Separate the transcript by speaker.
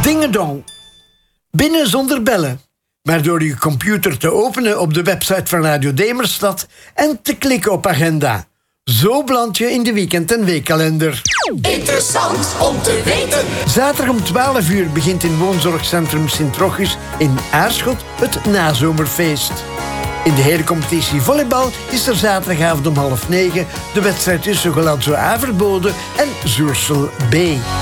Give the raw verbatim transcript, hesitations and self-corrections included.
Speaker 1: Dingedong. Binnen zonder bellen, maar door je computer te openen op de website van Radio Demerstad en te klikken op agenda. Zo beland je in de weekend- en weekkalender.
Speaker 2: Interessant om te weten.
Speaker 1: Zaterdag om twaalf uur begint in woonzorgcentrum Sint-Rochus in Aarschot het nazomerfeest. In de hele competitie volleybal is er zaterdagavond om half negen de wedstrijd tussen Golazzo Averboden en Zoersel B.